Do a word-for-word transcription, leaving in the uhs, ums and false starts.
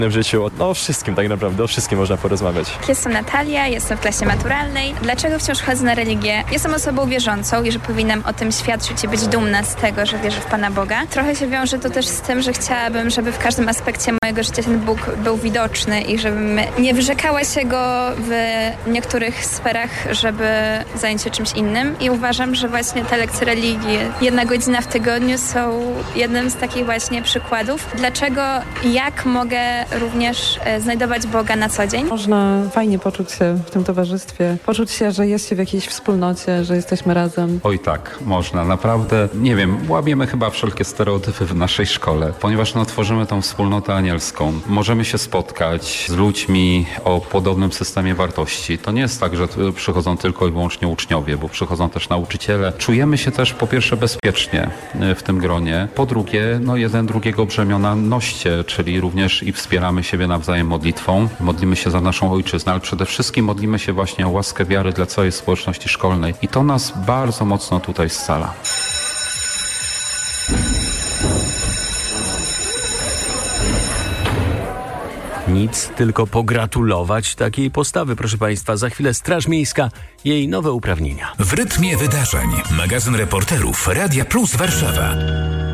w życiu. No o wszystkim tak naprawdę, o wszystkim można porozmawiać. Jestem Natalia, jestem w klasie maturalnej. Dlaczego wciąż chodzę na religię? Jestem osobą wierzącą i że powinnam o tym świadczyć i być dumna z tego, że wierzę w Pana Boga. Trochę się wiąże to też z tym, że chciałabym, żeby w każdym aspekcie mojego życia ten Bóg był widoczny i żebym nie wyrzekała się Go w niektórych sferach, żeby zająć się czymś innym. I uważam, że właśnie te lekcje religii, jedna godzina w tygodniu są jednym z takich właśnie przykładów. Dlaczego i jak mogę również e, znajdować Boga na co dzień? Można fajnie poczuć się w tym towarzystwie, poczuć się, że jest się w jakiejś wspólnocie, że jesteśmy razem. Oj tak, można. Naprawdę, nie wiem, łamiemy chyba wszelkie stereotypy w naszej szkole, ponieważ no, tworzymy tą wspólnotę anielską. Możemy się spotkać z ludźmi o podobnym systemie wartości. To nie jest tak, że przychodzą tylko i wyłącznie uczniowie, bo przychodzą też nauczyciele. Czujemy się też po pierwsze bezpiecznie w tym gronie, po drugie, no jeden drugiego brzemiona noście, czyli również i wspieramy siebie nawzajem modlitwą. Modlimy się za naszą ojczyznę, ale przede wszystkim modlimy się właśnie o łaskę wiary dla całej społeczności szkolnej. I to nas bardzo mocno tutaj scala. Nic, tylko pogratulować takiej postawy, proszę Państwa. Za chwilę Straż Miejska, jej nowe uprawnienia. W rytmie wydarzeń. Magazyn reporterów Radia Plus Warszawa.